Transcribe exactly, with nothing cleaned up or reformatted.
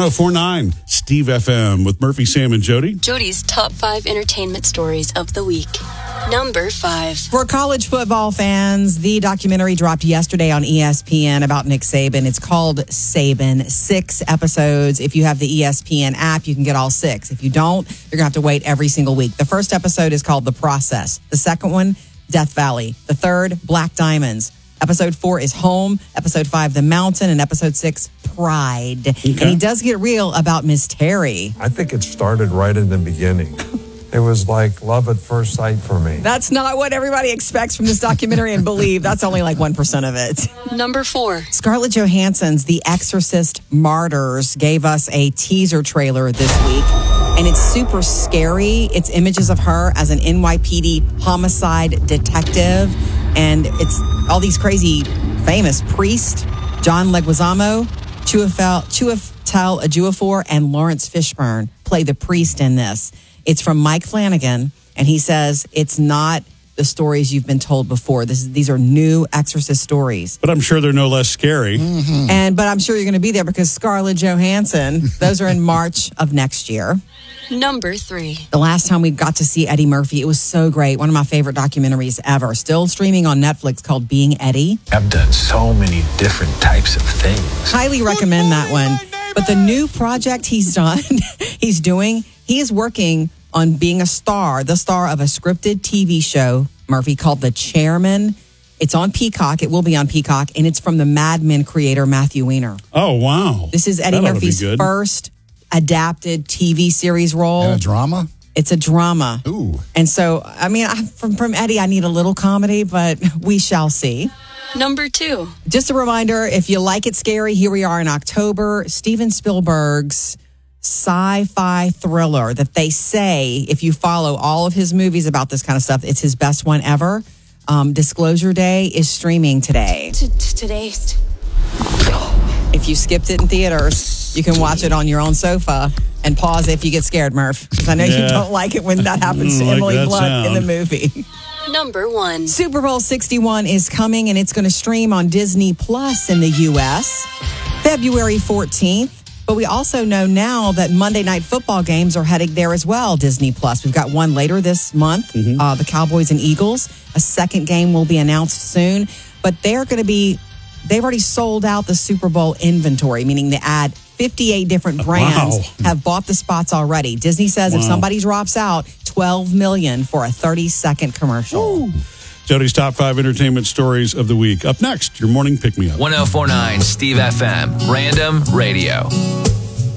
oh four point nine Steve F M with Murphy, Sam, and Jody. Jody's top five entertainment stories of the week. Number five. For college football fans, the documentary dropped yesterday on E S P N about Nick Saban. It's called Saban. Six episodes. If you have the E S P N app, you can get all six. If you don't, you're going to have to wait every single week. The first episode is called The Process. The second one, Death Valley. The third, Black Diamonds. Episode four is Home. Episode five, The Mountain. And episode six, Pride. Okay. And he does get real about Miss Terry. I think it started right in the beginning. It was like love at first sight for me. That's not what everybody expects from this documentary, and believe that's only like one percent of it. Number four. Scarlett Johansson's The Exorcist Martyrs gave us a teaser trailer this week, and it's super scary. It's images of her as an N Y P D homicide detective, and it's all these crazy famous priests, John Leguizamo, Chiwetel Chiwetel Ejiofor, and Lawrence Fishburne play the priest in this. It's from Mike Flanagan, and he says it's not the stories you've been told before. This is, these are new Exorcist stories. But I'm sure they're no less scary. Mm-hmm. And but I'm sure you're going to be there because Scarlett Johansson, those are in March of next year. Number three. The last time we got to see Eddie Murphy, it was so great. One of my favorite documentaries ever. Still streaming on Netflix, called Being Eddie. I've done so many different types of things. Highly recommend that one. But the new project he's done, he's doing, he is working on being a star, the star of a scripted T V show, Murphy, called The Chairman. It's on Peacock. It will be on Peacock, and it's from the Mad Men creator, Matthew Weiner. Oh, wow. This is Eddie That Murphy's first adapted T V series role. And a drama? It's a drama. Ooh. And so, I mean, I, from, from Eddie, I need a little comedy, but we shall see. Number two. Just a reminder, if you like it scary, here we are in October. Steven Spielberg's sci-fi thriller that they say, if you follow all of his movies about this kind of stuff, it's his best one ever. Um, Disclosure Day is streaming today. Today. If you skipped it in theaters, you can watch it on your own sofa and pause if you get scared, Murph. I know Yeah. you don't like it when that happens to Like Emily that Blunt sound. in the movie. Number one. Super Bowl sixty-one is coming, and it's going to stream on Disney Plus in the U S February fourteenth. But we also know now that Monday Night Football games are heading there as well, Disney Plus. We've got one later this month, mm-hmm. uh, the Cowboys and Eagles. A second game will be announced soon. But they're going to be, they've already sold out the Super Bowl inventory, meaning the ad, fifty-eight different brands Wow. have bought the spots already. Disney says Wow. if somebody drops out, twelve million dollars for a thirty-second commercial. Ooh. Jody's top five entertainment stories of the week. Up next, your morning pick-me-up. ten forty-nine Steve F M, Random Radio.